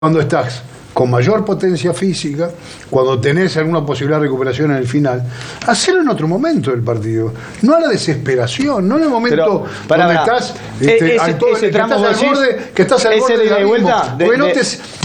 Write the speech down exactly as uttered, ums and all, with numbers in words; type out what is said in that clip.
cuando estás con mayor potencia física, cuando tenés alguna posibilidad de recuperación en el final, hacerlo en otro momento del partido, no a la desesperación, no en el momento Pero, para, donde para. estás, este, Ese, al, todo, ese que tramo estás al decís, borde, que estás al ese borde de del ida y abismo, vuelta de- porque no de- te